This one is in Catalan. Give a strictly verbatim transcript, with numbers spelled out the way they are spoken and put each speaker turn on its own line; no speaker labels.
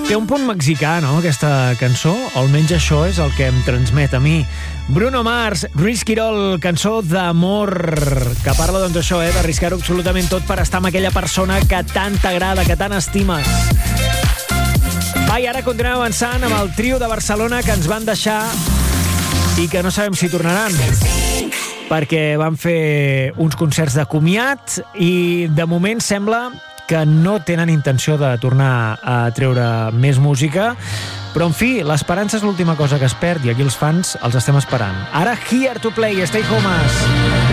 Té un punt mexicà, no?, aquesta cançó. Almenys això és el que em transmet a mi. Bruno Mars, Risky It All, cançó d'amor, que parla, doncs, això, eh, d'arriscar-ho absolutament tot per estar amb aquella persona que tant t'agrada, que tant estimes. Va, i ara continuem avançant amb el trio de Barcelona que ens van deixar i que no sabem si tornaran, perquè van fer uns concerts de comiat i de moment sembla que no tenen intenció de tornar a treure més música, però en fi, l'esperança és l'última cosa que es perd i aquí els fans els estem esperant. Ara Here to Play, Stay Homes.